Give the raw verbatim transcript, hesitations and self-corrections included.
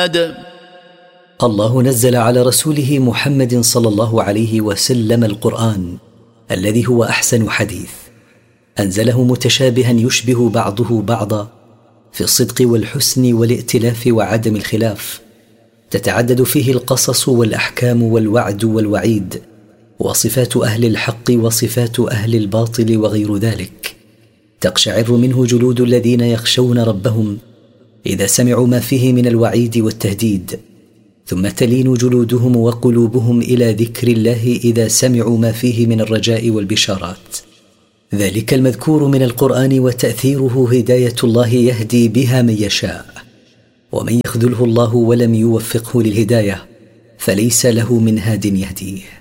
الله نزل على رسوله محمد صلى الله عليه وسلم القرآن الذي هو أحسن حديث، أنزله متشابها يشبه بعضه بعضا في الصدق والحسن والائتلاف وعدم الخلاف، تتعدد فيه القصص والأحكام والوعد والوعيد، وصفات أهل الحق وصفات أهل الباطل وغير ذلك. تقشعر منه جلود الذين يخشون ربهم إذا سمعوا ما فيه من الوعيد والتهديد، ثم تلين جلودهم وقلوبهم إلى ذكر الله إذا سمعوا ما فيه من الرجاء والبشارات. ذلك المذكور من القرآن وتأثيره هداية الله يهدي بها من يشاء، ومن يخذله الله ولم يوفقه للهداية فليس له من هاد يهديه.